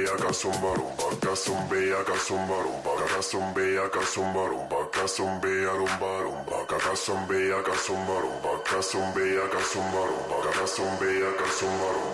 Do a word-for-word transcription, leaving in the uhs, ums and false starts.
kazumba rumba, kazumbea kazumba rumba, kazumbea kazumba rumba, kazumbea rumba rumba, kazumbea kazumba rumba, kazumbea kazumba rumba, kazumbea kazumba rumba.